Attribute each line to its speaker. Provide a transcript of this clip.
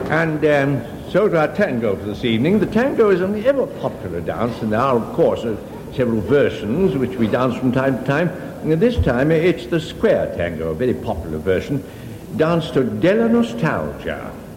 Speaker 1: And so to our tango for this evening. The tango is an ever-popular dance, and there are, of course, several versions which we dance from time to time. And this time it's the square tango, a very popular version, danced to Della Nostalgia.